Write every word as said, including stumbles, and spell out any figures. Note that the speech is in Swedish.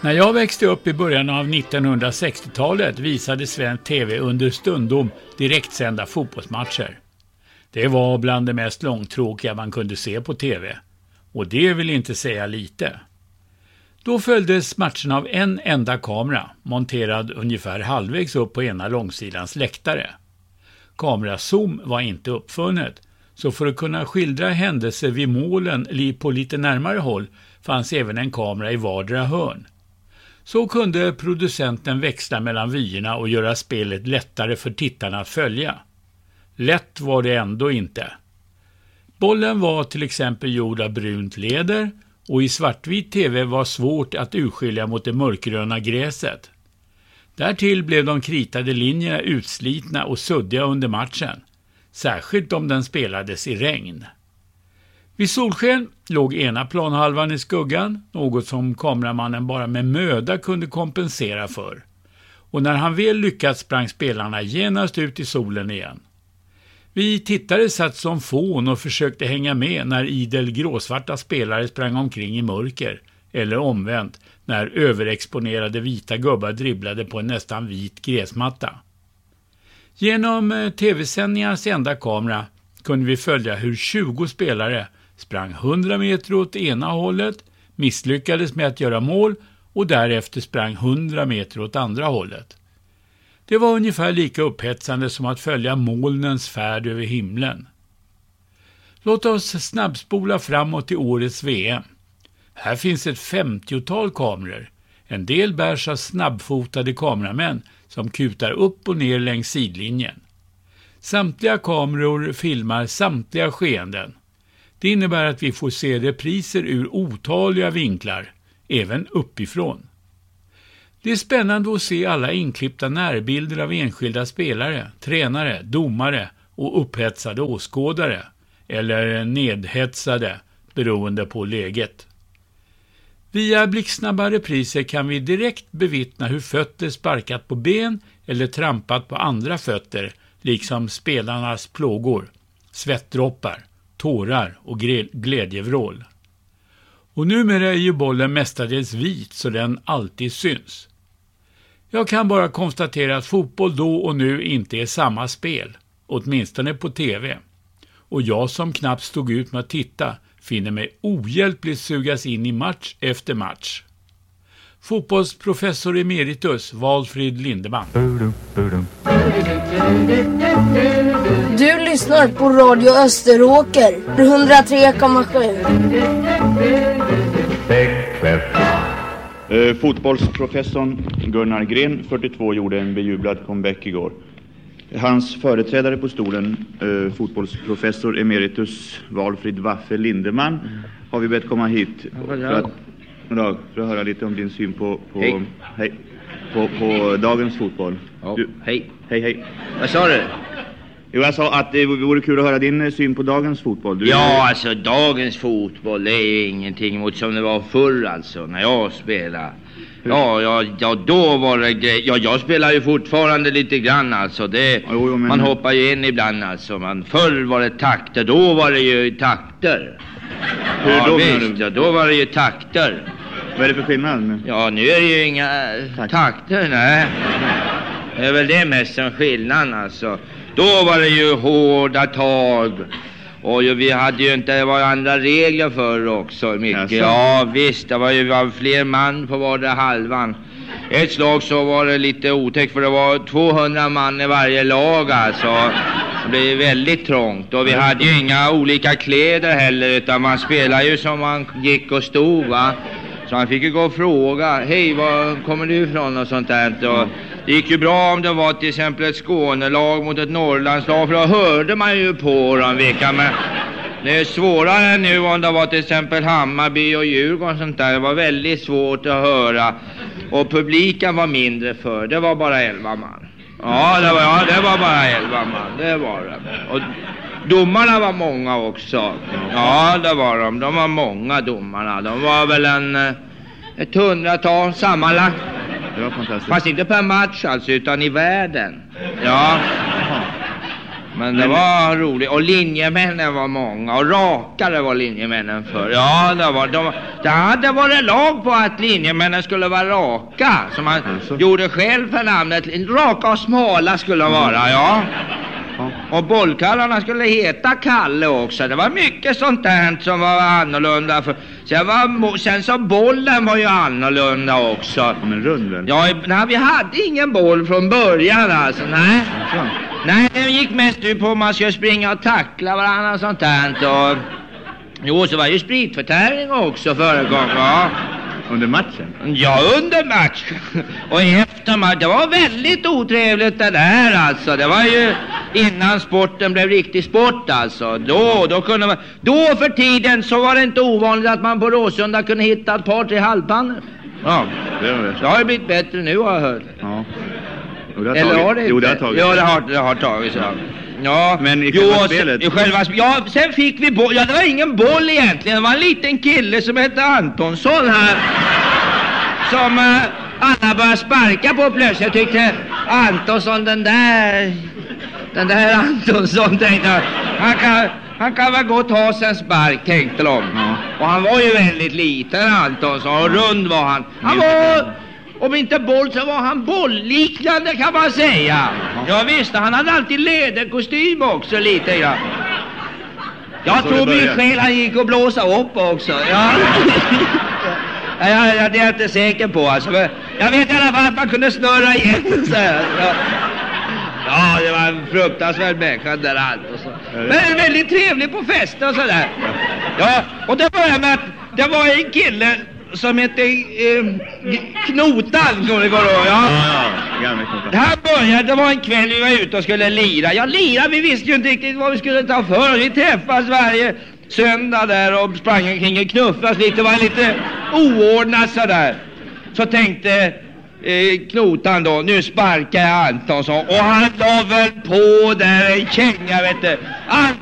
När jag växte upp i början av nittonhundrasextiotalet visade svensk tv under stundom direktsända fotbollsmatcher. Det var bland det mest långtråkiga man kunde se på tv. Och det vill inte säga lite. Då följdes matchen av en enda kamera, monterad ungefär halvvägs upp på ena långsidans läktare. Kamerazoom var inte uppfunnet, så för att kunna skildra händelser vid målen på lite närmare håll fanns även en kamera i vardera hörn. Så kunde producenten växla mellan vyerna och göra spelet lättare för tittarna att följa. Lätt var det ändå inte. Bollen var till exempel gjord av brunt leder och i svartvit tv var svårt att urskilja mot det mörkgröna gräset. Därtill blev de kritade linjerna utslitna och suddiga under matchen, särskilt om den spelades i regn. Vid solsken låg ena planhalvan i skuggan, något som kameramannen bara med möda kunde kompensera för. Och när han väl lyckats sprang spelarna genast ut i solen igen. Vi tittare satt som fån och försökte hänga med när idel gråsvarta spelare sprang omkring i mörker, eller omvänt när överexponerade vita gubbar dribblade på en nästan vit gräsmatta. Genom tv-sändningarnas enda kamera kunde vi följa hur tjugo spelare sprang hundra meter åt ena hållet, misslyckades med att göra mål och därefter sprang hundra meter åt andra hållet. Det var ungefär lika upphetsande som att följa molnens färd över himlen. Låt oss snabbspola framåt till årets V M. Här finns ett femtiotal kameror. En del bärs av snabbfotade kameramän som kutar upp och ner längs sidlinjen. Samtliga kameror filmar samtliga skeenden. Det innebär att vi får se repriser ur otaliga vinklar, även uppifrån. Det är spännande att se alla inklippta närbilder av enskilda spelare, tränare, domare och upphetsade åskådare, eller nedhetsade, beroende på läget. Via blixtsnabba repriser kan vi direkt bevittna hur fötter sparkat på ben eller trampat på andra fötter, liksom spelarnas plågor, svettdroppar, tårar och glädjevrål. Och numera är ju bollen mestadels vit så den alltid syns. Jag kan bara konstatera att fotboll då och nu inte är samma spel, åtminstone på tv. Och jag som knappt stod ut med att titta finner mig ohjälpligt sugas in i match efter match. Fotbollsprofessor emeritus Valfrid Lindeman. Du lyssnar på Radio Österåker hundratre komma sju. Uh, fotbollsprofessorn Gunnar Gren, fyrtiotvå, gjorde en bejublad comeback igår. Hans företrädare på stolen, uh, fotbollsprofessor emeritus Valfrid Waffe Lindeman, mm. har vi bett komma hit för att, för att höra lite om din syn på, på, hej. Hej, på, på dagens fotboll. Ja, du, hej. Hej, hej. Vad sa du? Jo, jag sa att det vore kul att höra din syn på dagens fotboll. Du ja, är... alltså dagens fotboll, det är ju ingenting mot som det var förr, alltså, när jag spelade. Ja, ja, ja, då var det grej. Ja, jag spelar ju fortfarande lite grann, alltså. Det, jo, jo, men... Man hoppar ju in ibland, alltså. Man, förr var det takter, då var det ju takter. Hur ja, då, visst, ja, då var det ju takter. Vad är det för skillnad? Ja, nu är det ju inga takter, takter nej. Det är väl det mest som skillnaden, alltså. Då var det ju hårda tag. Och ju, vi hade ju inte, det var ju andra regler för också mycket. Jaså. Ja visst, det var ju var fler man på vardera halvan. Ett slag så var det lite otäckt för det var tvåhundra man i varje lag, alltså. Det blev väldigt trångt och vi hade ju inga olika kläder heller, utan man spelade ju som man gick och stod, va. Så man fick ju gå och fråga, hej, var kommer du ifrån och sånt där. Och det gick ju bra om det var till exempel ett Skånelag mot ett Norrlandslag, för då hörde man ju på dem vilka. Men det är svårare nu om det var till exempel Hammarby och Djurgården och sånt där. Det var väldigt svårt att höra. Och publiken var mindre för, det var bara elva man. Ja, det var, ja, det var bara elva man, det var det. Och domarna var många också. Ja, det var de. De var många domarna. De var väl en ett hundratal sammanlagt. Det var fantastiskt. Fast inte per match alltså, utan i världen. Ja. Men det var roligt. Och linjemännen var många. Och rakare var linjemännen för. Ja, det var de, det hade varit lag på att linjemännen skulle vara raka. Som man alltså gjorde själv för namnet. Raka och smala skulle vara, ja. Och bollkallarna skulle heta Kalle också. Det var mycket sånt där som var annorlunda. För sen, var, sen så bollen var ju annorlunda också. Men runden? Ja, nej, vi hade ingen boll från början alltså, nej. Alltså. Nej, det gick mest ut på att man skulle springa och tackla varandra och sånt där. Och jo, så var ju spritförtäring också förekom, ja. Under matchen? Ja, under matchen. Och efter matchen. Det var väldigt otrevligt det där alltså. Det var ju innan sporten blev riktig sport alltså. Då, då kunde man... Då för tiden så var det inte ovanligt att man på Råsunda kunde hitta ett par, tre halvpannor. Ja, det var det. Det har ju blivit bättre nu har jag hört. Ja. Jo, det har Eller tagit. har det inte? Jo, det har tagit. Ja, det har, det har tagit, ja. Ja, men i själva jo, spelet? I själva sp- ja, sen fick vi boll. Ja, det var ingen boll egentligen. Det var en liten kille som hette Antonsson här. Som uh, alla började sparka på plötsligt. Jag tyckte Antonsson, den där... Den där Antonsson, tänkte jag. Han kan, han kan väl gott ha sig en spark, tänkte de. Ja. Och han var ju väldigt liten, Antonsson. Och rund var han. Han var... Om inte boll så var han bollliknande kan man säga. Ja visst, han hade alltid läderkostym också lite grann. Jag tror min själ han gick och blåsa upp också. Ja. Ja, jag, jag, det är jag inte säker på alltså. Men jag vet i alla fall att man kunde snurra igen så här. Ja. Ja, det var en fruktansvärd människa där allt och så. Men väldigt trevlig på fester och sådär. Ja, och det började med att det var en kille som hette eh, Knotan, går det går då, ja. Ja, ja, det här började, det var en kväll vi var ute och skulle lira. Ja, lira, vi visste ju inte riktigt vad vi skulle ta för. Vi träffas varje söndag där och sprang omkring och knuffas lite. Det var lite oordnat sådär. Så tänkte eh, Knotan då, nu sparkar jag Antonsson. Och han la väl på där en känga, vet du. Anton